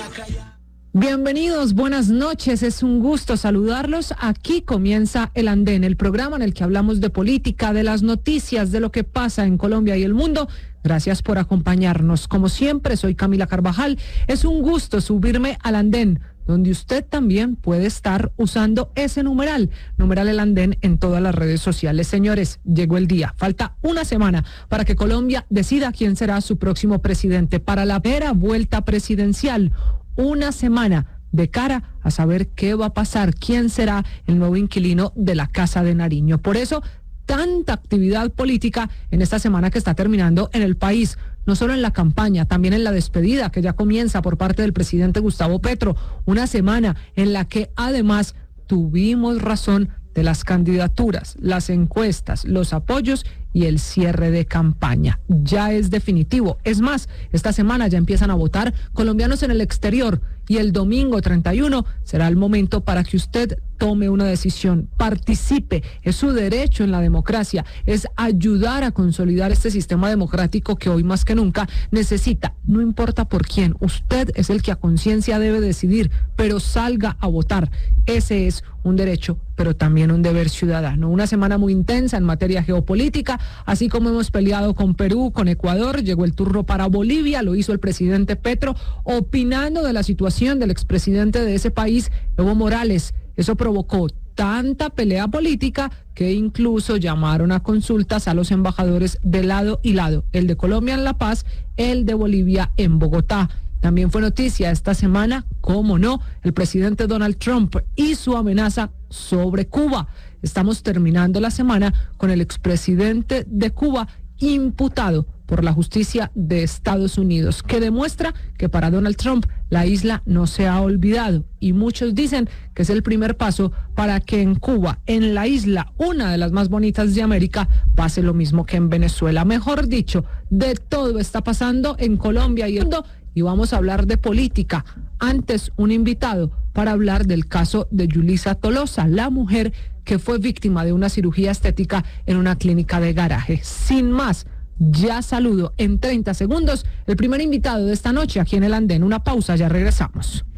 Bienvenidos, buenas noches, es un gusto saludarlos. Aquí comienza El Andén, el programa en el que hablamos de política, de las noticias, de lo que pasa en Colombia y el mundo. Gracias por acompañarnos. Como siempre, soy Camila Carvajal. Es un gusto subirme al Andén, donde usted también puede estar usando ese numeral El Andén en todas las redes sociales. Señores, llegó el día. Falta una semana para que Colombia decida quién será su próximo presidente para la primera vuelta presidencial. Una semana de cara a saber qué va a pasar, quién será el nuevo inquilino de la Casa de Nariño. Por eso, tanta actividad política en esta semana que está terminando en el país, no solo en la campaña, también en la despedida que ya comienza por parte del presidente Gustavo Petro, una semana en la que además tuvimos razón de las candidaturas, las encuestas, los apoyos y el cierre de campaña. Ya es definitivo. Es más, esta semana ya empiezan a votar colombianos en el exterior y el domingo 31 será el momento para que usted tome una decisión, participe, es su derecho en la democracia, es ayudar a consolidar este sistema democrático que hoy más que nunca necesita, no importa por quién, usted es el que a conciencia debe decidir, pero salga a votar. Ese es un derecho, pero también un deber ciudadano. Una semana muy intensa en materia geopolítica, así como hemos peleado con Perú, con Ecuador, llegó el turno para Bolivia, lo hizo el presidente Petro, opinando de la situación del expresidente de ese país, Evo Morales. Eso provocó tanta pelea política que incluso llamaron a consultas a los embajadores de lado y lado, el de Colombia en La Paz, el de Bolivia en Bogotá. También fue noticia esta semana, cómo no, el presidente Donald Trump y su amenaza sobre Cuba. Estamos terminando la semana con el expresidente de Cuba imputado por la justicia de Estados Unidos, que demuestra que para Donald Trump la isla no se ha olvidado, y muchos dicen que es el primer paso para que en Cuba, en la isla, una de las más bonitas de América, pase lo mismo que en Venezuela. Mejor dicho, de todo está pasando en Colombia y el mundo, y vamos a hablar de política. Antes, un invitado para hablar del caso de Yulisa Tolosa, la mujer que fue víctima de una cirugía estética en una clínica de garaje. Sin más, ya saludo en 30 segundos el primer invitado de esta noche aquí en El Andén. Una pausa, ya regresamos.